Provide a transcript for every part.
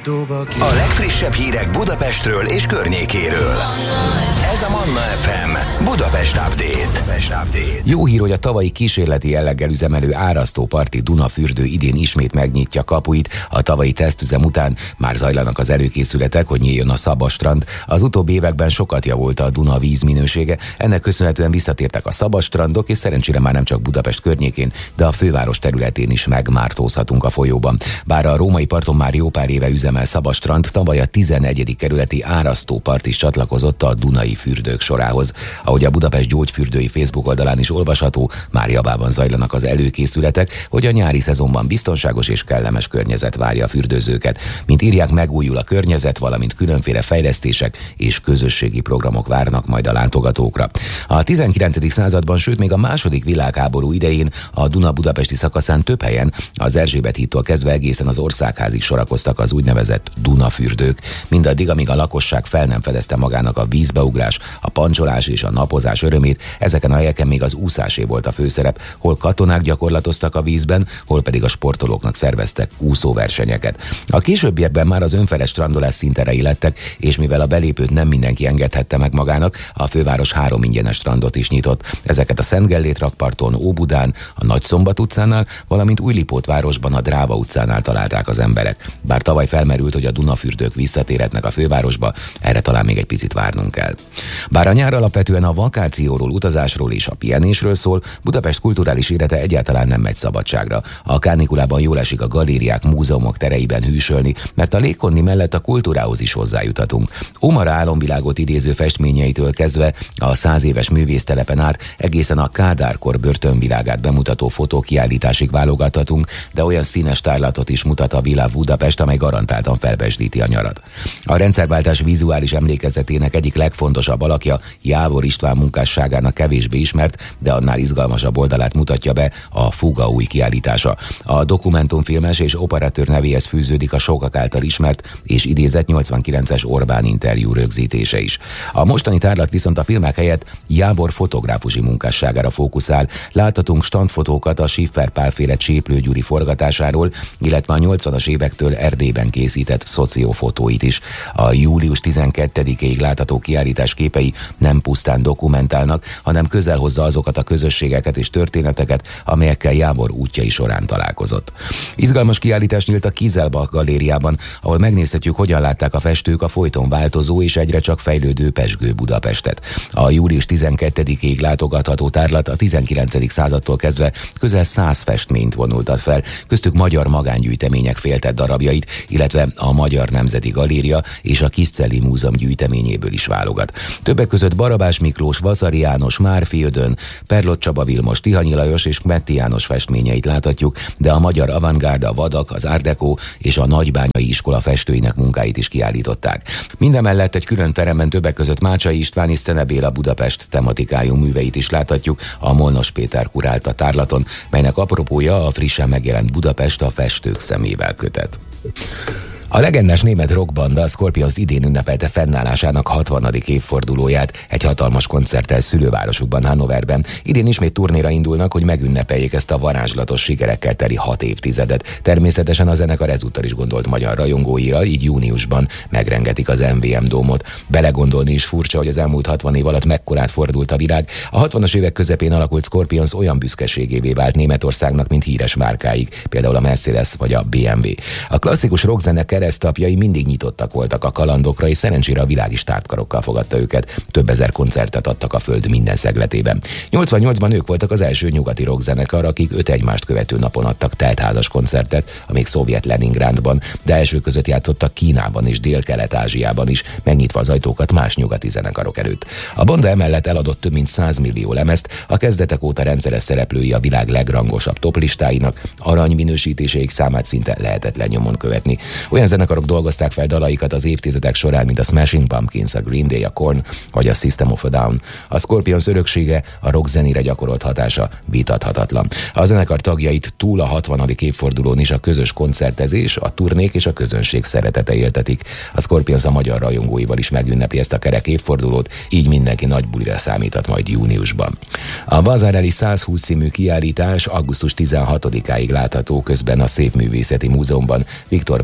A legfrissebb hírek Budapestről és környékéről. Ez a Manna FM Budapest Update. Jó hír, hogy a tavalyi kísérleti jelleggel üzemelő árasztóparti Dunafürdő idén ismét megnyitja kapuit. A tavalyi tesztüzem után már zajlanak az előkészületek, hogy nyíljon a Szabadstrand. Az utóbbi években sokat javult a Duna vízminősége, ennek köszönhetően visszatértek a szabadstrandok, és szerencsére már nem csak Budapest környékén, de a főváros területén is megmártózhatunk a folyóban. Bár a római parton már jó pár éve üzemel Szabadstrand, tavaly a 11. kerületi árasztópart is csatlakozott a Dunai fürdők sorához. Ahogy a Budapest Gyógyfürdői Facebook oldalán is olvasható, már javában zajlanak az előkészületek, hogy a nyári szezonban biztonságos és kellemes környezet várja a fürdőzőket. Mint írják, megújul a környezet, valamint különféle fejlesztések és közösségi programok várnak majd a látogatókra. A 19. században, sőt még a II. Világháború idején a Duna budapesti szakaszán több helyen, az Erzsébet hídtól kezdve egészen az Országházig sorakoztak az úgynevezett Dunafürdők. Mindaddig, amíg a lakosság fel nem fedezte magának a vízbeugrás, a pancsolás és a napozás örömét, ezeken a helyeken még az úszásé volt a főszerep, hol katonák gyakorlatoztak a vízben, hol pedig a sportolóknak szerveztek úszóversenyeket. A későbbiekben már az önfeles strandolás szinterei lettek, és mivel a belépőt nem mindenki engedhette meg magának, a főváros 3 ingyenes strandot is nyitott. Ezeket a Szent Gellért rakparton, Óbudán, a Nagyszombat utcánál, valamint Újlipótvárosban, a Dráva utcánál találták az emberek. Bár tavaly felmerült, hogy a Dunafürdők visszatérhetnek a fővárosba, erre talán még egy picit várnunk kell. Bár a nyár alapvetően a vakációról, utazásról és a pihenésről szól, Budapest kulturális élete egyáltalán nem megy szabadságra. A kánikulában jól esik a galériák, múzeumok tereiben hűsölni, mert a légkonni mellett a kultúrához is hozzájuthatunk. Ómara álomvilágot idéző festményeitől kezdve a 100 éves művésztelepen át egészen a Kádár-kor börtönvilágát bemutató fotókiállításig válogathatunk, de olyan színes tárlatot is mutat a Villa Budapest, amely garantáltan felpesdíti a nyarat. A rendszerváltás vizuális emlékezetének egyik legfontosabb alakja, Jávor István munkásságának kevésbé ismert, de annál izgalmasabb oldalát mutatja be a Fuga új kiállítása. A dokumentumfilmes és operatőr nevéhez fűződik a sokak által ismert és idézett 89-es Orbán interjú rögzítése is. A mostani tárlat viszont a filmek helyett Jábor fotográfusi munkásságára fókuszál. Láthatunk standfotókat a Schiffer Pál-féle Cséplő Gyuri forgatásáról, illetve a 80-as évektől Erdélyben készített szociófotóit is. A július 12-ig látható kiállítás képei nem pusztán dokumentálnak, hanem közel hozza azokat a közösségeket és történeteket, amelyekkel Jábor útjai során találkozott. Izgalmas kiállítás nyílt a Kieselbach galériában, ahol megnézhetjük, hogyan látták a festők a folyton változó és egyre csak fejlődő pezsgő Budapestet. A július 12-ig látogatható tárlat a 19. századtól kezdve közel 100 festményt vonultat fel, köztük magyar magángyűjtemények féltett darabjait, illetve a Magyar Nemzeti Galéria és a Kiscelli Múzeum gyűjteményéből is válogat. Többek között Barabás Miklós, Vasari János, Márfi Ödön, Perlott Csaba Vilmos, Tihanyi Lajos és Metti János festményeit láthatjuk, de a magyar avantgárd, a Vadak, az Art Deco és a Nagybányai iskola festőinek munkáit is kiállították. Mindemellett egy külön teremben többek között Mácsai István és Szene Béla Budapest tematikájú műveit is láthatjuk, a Molnos Péter kurálta tárlaton, melynek apropója a frissen megjelent Budapest a festők szemével kötet. A legendás német rockbanda a Scorpions idén ünnepelte fennállásának 60. évfordulóját egy hatalmas koncerttel szülővárosukban, Hannoverben. Idén ismét turnéra indulnak, hogy megünnepeljék ezt a varázslatos sikerekkel teli 6 évtizedet. Természetesen a zenekar ezúttal is gondolt magyar rajongóira, így júniusban megrengetik az MVM Dómot. Belegondolni is furcsa, hogy az elmúlt 60 év alatt mekkorát fordult a világ. A 60-as évek közepén alakult Scorpions olyan büszkeségévé vált Németországnak, mint híres márkáig, például a Mercedes vagy a BMW. A klasszikus rockzene keresztapjai mindig nyitottak voltak a kalandokra, és szerencsére a világ is tártkarokkal fogadta őket. Több ezer koncertet adtak a föld minden szegletében. 88-ban ők voltak az első nyugati rockzenekar, akik 5 egymást követő napon adtak teltházas koncertet, amíg szovjet Leningrádban, de első között játszottak Kínában és Dél-Kelet-Ázsiában is, megnyitva az ajtókat más nyugati zenekarok előtt. A banda emellett eladott több mint 100 millió lemezt, a kezdetek óta rendszeres szereplői a világ legrangosabb toplistáinak, aranyminősítéseik számát szinte lehetetlen nyomon követni. Olyan zenekarok dolgozták fel dalaikat az évtizedek során, mint a Smashing Pumpkins, a Green Day, a Korn vagy a System of a Down. A Scorpions öröksége, a rock zenére gyakorolt hatása vitathatatlan. A zenekar tagjait túl a 60. évfordulón is a közös koncertezés, a turnék és a közönség szeretete éltetik. A Scorpions a magyar rajongóival is megünnepli ezt a kerek évfordulót, így mindenki nagy bulira számíthat majd júniusban. A Vasarely 120 című kiállítás augusztus 16-áig látható, közben a Szépművészeti Múzeumban Viktor Vasarely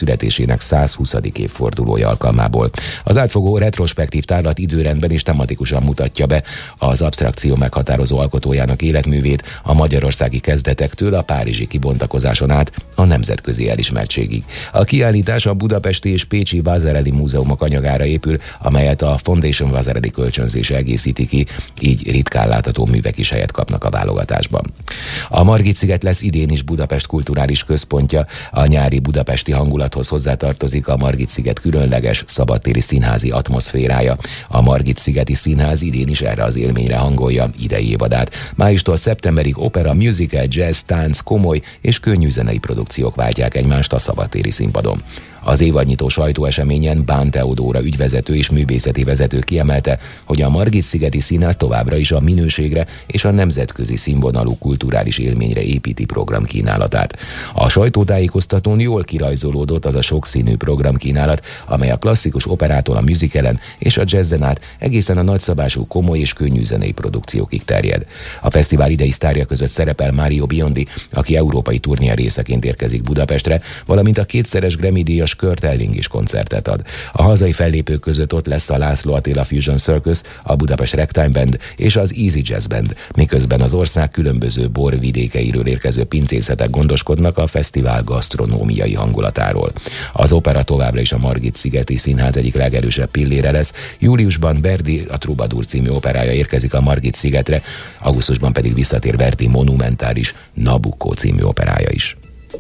születésének 120. évfordulója alkalmából. Az átfogó retrospektív tárlat időrendben és tematikusan mutatja be az absztrakció meghatározó alkotójának életművét a magyarországi kezdetektől a párizsi kibontakozáson át a nemzetközi elismertségig. A kiállítás a budapesti és pécsi Vasarely múzeumok anyagára épül, amelyet a Foundation Vasarely kölcsönzés egészíti ki, így ritkán látható művek is helyet kapnak a válogatásban. A Margit-sziget lesz idén is Budapest kulturális központja, a nyári budapesti hangulathoz hozzátartozik a Margit-sziget különleges szabadtéri színházi atmoszférája. A Margit-szigeti Színház idén is erre az élményre hangolja idei évadát. Májustól szeptemberig opera, musical, jazz, tánc, komoly és könnyű zenei produkciók váltják egymást a szabadtéri színpadon. Az évadnyitó sajtóeseményen Bán Teodóra ügyvezető és művészeti vezető kiemelte, hogy a Margit-szigeti Színház továbbra is a minőségre és a nemzetközi színvonalú kulturális élményre építi programkínálatát. A sajtótájékoztatón jól kirajzolódott az a sokszínű programkínálat, amely a klasszikus operától a musicalen és a jazzen át egészen a nagyszabású komoly és könnyű zenei produkciókig terjed. A fesztivál idei sztárja között szerepel Mario Biondi, aki európai turné részeként érkezik Budapestre, valamint a kétszeres Grammy-díjas Kurt Elling is koncertet ad. A hazai fellépők között ott lesz a László Attila Fusion Circus, a Budapest Ragtime Band és az Easy Jazz Band, miközben az ország különböző borvidékeiről érkező pincészetek gondoskodnak a fesztivál gasztronómiai hangulatáról. Az opera továbbra is a Margit-szigeti Színház egyik legerősebb pillére lesz. Júliusban Verdi a Troubadour című operája érkezik a Margit-szigetre, augusztusban pedig visszatér Verdi monumentális Nabucco című operája is.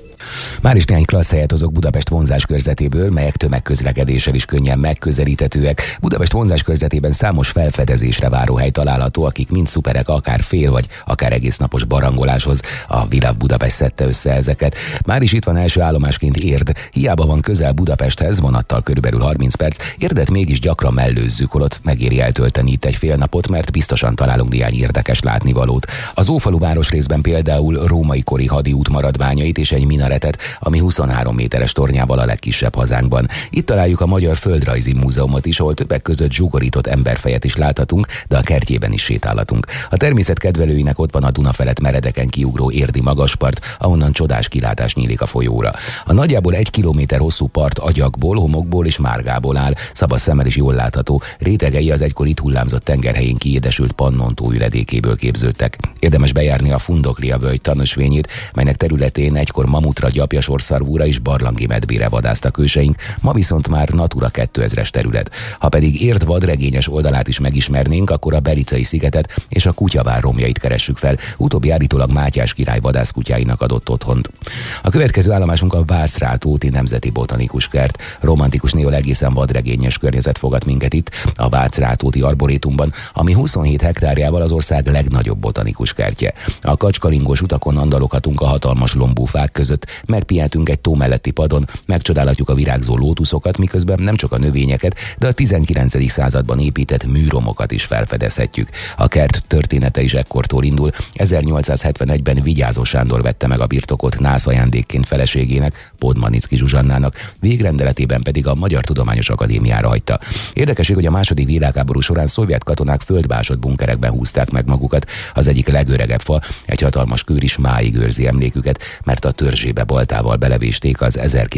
Már is néhány klassz helyet hozok Budapest vonzás körzetéből, melyek tömegközlekedéssel is könnyen megközelíthetőek. Budapest vonzás körzetében számos felfedezésre váró hely található, akik mind szuperek, akár fél vagy akár egész napos barangoláshoz. A Világ Budapest szedte össze ezeket. Már is itt van első állomásként Érd. Hiába van közel Budapesthez, vonattal körülbelül 30 perc, Érdet mégis gyakran mellőzzük, holott megéri eltölteni itt egy fél napot, mert biztosan találunk néhány érdekes látnivalót. Az Ófalu városrészben például római kori hadiút maradványait és egy minaretet, ami 23 méteres tornyával a legkisebb hazánkban. Itt találjuk a Magyar Földrajzi Múzeumot is, ahol többek között zsugorított emberfejet is láthatunk, de a kertjében is sétálhatunk. A természet kedvelőinek ott van a Duna felett meredeken kiugró érdi magaspart, ahonnan csodás kilátás nyílik a folyóra. A nagyjából 1 kilométer hosszú part agyagból, homokból és márgából áll, szabad szemmel is jól látható, rétegei az egykor itt hullámzott tengerhelyén kiédesült Pannontó üledékéből képződtek. Érdemes bejárni a Fundoklia völgy tanösvényét, melynek területén egykor mamutra, gyapjasorszarvúra és barlangi medvére vadásztak őseink, ma viszont már Natura 2000-es terület. Ha pedig Érd vadregényes oldalát is megismernénk, akkor a Belicei szigetet és a Kutyavár romjait keressük fel, utóbbi állítólag Mátyás király vadászkutyáinak adott otthont. A következő állomásunk a Vácrátóti Nemzeti Botanikus Kert. Romantikusnél egészen vadregényes környezet fogad minket itt, a Vácrátóti Arborétumban, ami 27 hektárjával az ország legnagyobb botanikus kertje. A kacskaringós utakon andaloghatunk a hatalmas lombúfák között, megpihenhetünk egy tó melletti padon, megcsodálhatjuk a virágzó lótuszokat, miközben nem csak a növényeket, de a 19. században épített műromokat is felfedezhetjük. A kert története is ekkortól indul. 1871-ben Vigyázó Sándor vette meg a birtokot nászajándékként feleségének, Podmanicki Zsuzsannának, végrendeletében pedig a Magyar Tudományos Akadémiára hagyta. Érdekesség, hogy a második világháború során szovjet katonák földbásott bunkerekben húzták meg magukat. Az egyik legöregebb fa, egy hatalmas kőr is máig őrzi emléküket, mert a törzsébe baltával belevésték az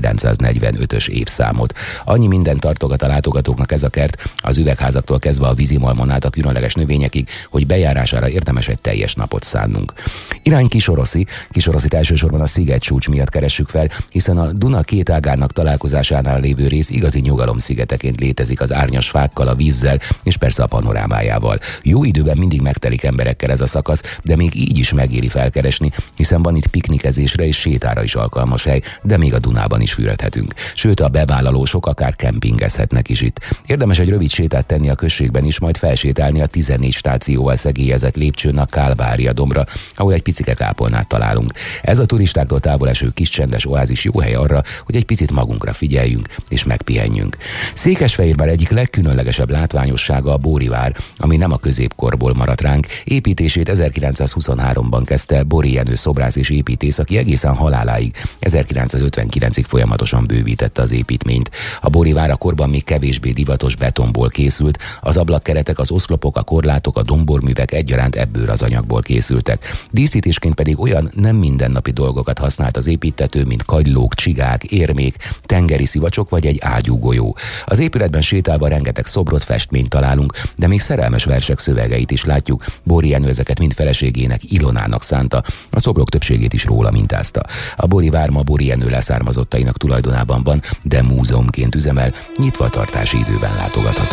1945-ös évszámot. Annyi minden tartogat a látogatóknak ez a kert, az üvegházaktól kezdve a vízimalmon át a különleges növényekig, hogy bejárására érdemes egy teljes napot szánnunk. Irány Kisoroszi. Kisorossit elsősorban a szigetcsúcs miatt keressük fel, hiszen a Duna két ágának találkozásánál lévő rész igazi nyugalom szigeteként létezik az árnyas fákkal, a vízzel és persze a panorámájával. Jó időben mindig megtelik emberekkel ez a szakasz, de még így is megéri felkeresni, hiszen van itt piknikezésre és sétára is alkalmas hely, de még a Dunában is fürödhetünk. Sőt, a bevállalósok akár kempingezhetnek is itt. Érdemes egy rövid sétát tenni a községben is, majd felsétálni a 14 stációval szegélyezett lépcsőn a Kálvária dombra, ahol egy picike kápolnát találunk. Ez a turistáktól távol eső kis csendes oázis jó hely arra, hogy egy picit magunkra figyeljünk és megpihenjünk. Székesfehérvár egyik legkülönlegesebb látványossága a Bóri-vár, ami nem a középkorból maradt ránk. Építését 1923-ban kezdte Bóri Jenő szobrász és építész, aki egészen haláláig sokáig. 1959-ig folyamatosan bővítette az építményt. A Bóri vár a korban még kevésbé divatos betonból készült, az ablakkeretek, az oszlopok, a korlátok, a domborművek egyaránt ebből az anyagból készültek. Díszítésként pedig olyan nem mindennapi dolgokat használt az építtető, mint kagylók, csigák, érmék, tengeri szivacsok vagy egy ágyúgolyó. Az épületben sétálva rengeteg szobrot, festményt találunk, de még szerelmes versek szövegeit is látjuk. Bóri Jenő ezeket mind feleségének, Ilonának szánta, a szobrok többségét is róla mintázta. A Bóri vár ma Bóri Jenő leszármazottainak tulajdonában van, de múzeumként üzemel, nyitva tartási időben látogatható.